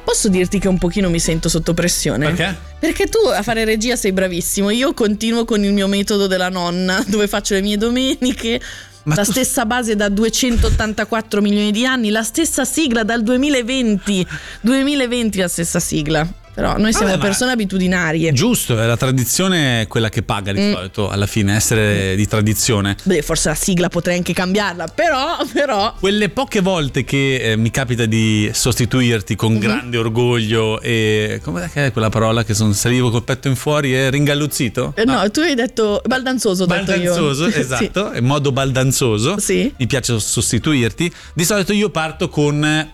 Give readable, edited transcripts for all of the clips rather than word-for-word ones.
Posso dirti che un pochino mi sento sotto pressione? Perché? Perché tu a fare regia sei bravissimo. Io continuo con il mio metodo della nonna, dove faccio le mie domeniche. La stessa base da 284 milioni di anni, la stessa sigla dal 2020 la stessa sigla. Però noi siamo persone abitudinarie. Giusto, è la tradizione quella che paga di solito alla fine, essere di tradizione. Beh, forse la sigla potrei anche cambiarla, però quelle poche volte che mi capita di sostituirti con grande orgoglio e com'è che è quella parola che salivo col petto in fuori e ringalluzzito? No, tu hai detto baldanzoso, baldanzoso, esatto, sì. In modo baldanzoso. Sì. Mi piace sostituirti. Di solito io parto con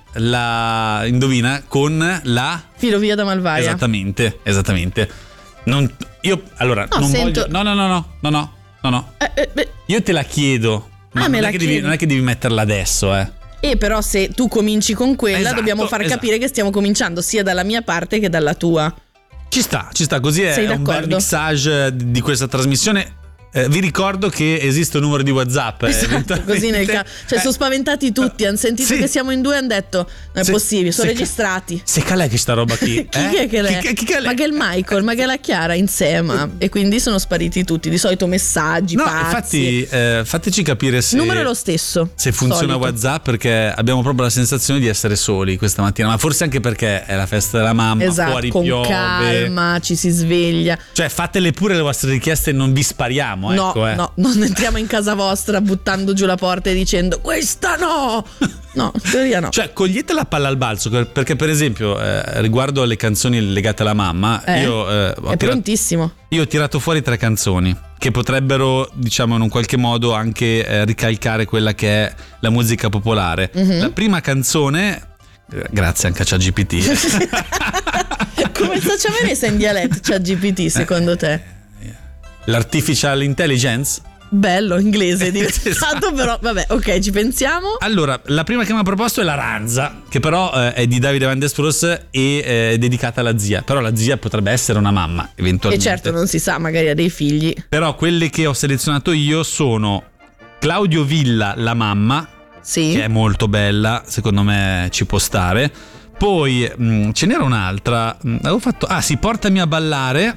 con la Filovia da Malvaia. Esattamente. Non voglio. No. Io te la chiedo. Ma non è che devi metterla adesso, però se tu cominci con quella, dobbiamo far capire che stiamo cominciando sia dalla mia parte che dalla tua. Ci sta, così è un bel mixage di questa trasmissione. Vi ricordo che esiste un numero di WhatsApp. Esatto, così sono spaventati tutti. Hanno sentito che siamo in due e hanno detto: non è possibile, sono registrati. Se calè che sta roba qui? Chi è che lei? Ma che è il Michael, ma che è la Chiara insieme. E quindi sono spariti tutti. Di solito messaggi, pazzi. Infatti, fateci capire se il numero è lo stesso. Se funziona solito. WhatsApp, perché abbiamo proprio la sensazione di essere soli questa mattina. Ma forse anche perché è la festa della mamma. Esatto, fuori con piove. Calma, ci si sveglia. Cioè, fatele pure le vostre richieste, non vi spariamo. No, non entriamo in casa vostra buttando giù la porta e dicendo questa no, in teoria no. Cioè, cogliete la palla al balzo, perché per esempio riguardo alle canzoni legate alla mamma, prontissimo. Io ho tirato fuori 3 canzoni che potrebbero, diciamo, in un qualche modo anche ricalcare quella che è la musica popolare. La prima canzone, grazie anche a ChatGPT. Come facciamo a essere in dialetto ChatGPT secondo te? L'artificial intelligence? Bello, inglese diventato, però vabbè, ok, ci pensiamo. Allora, la prima che mi ha proposto è La Ranza, che però è di Davide Van der Spross e è dedicata alla zia. Però la zia potrebbe essere una mamma, eventualmente. E certo, non si sa, magari ha dei figli. Però quelle che ho selezionato io sono Claudio Villa, La mamma, che è molto bella, secondo me ci può stare. Poi ce n'era un'altra, avevo fatto, Portami a ballare,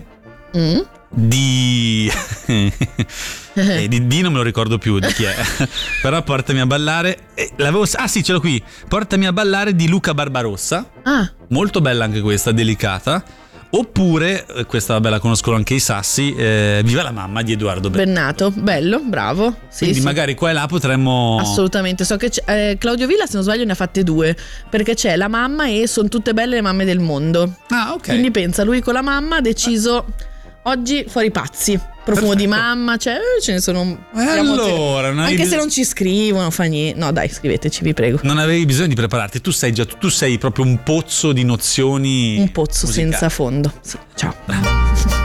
di non me lo ricordo più di chi è. Però Portami a ballare ce l'ho qui, Portami a ballare di Luca Barbarossa. Molto bella anche questa, delicata. Oppure questa vabbè la conoscono anche i Sassi, Viva la mamma di Edoardo Bennato. Bello, bravo. Quindi magari qua e là potremmo. Assolutamente. So che Claudio Villa, se non sbaglio, ne ha fatte 2, perché c'è la mamma e Sono tutte belle le mamme del mondo. Ok. Quindi pensa, lui con la mamma ha deciso oggi fuori pazzi, profumo di mamma, ce ne sono. Allora, anche se non ci scrivono, fa niente. No, dai, scriveteci, vi prego. Non avevi bisogno di prepararti, tu sei proprio un pozzo di nozioni. Un pozzo musicali. Senza fondo. Sì, ciao.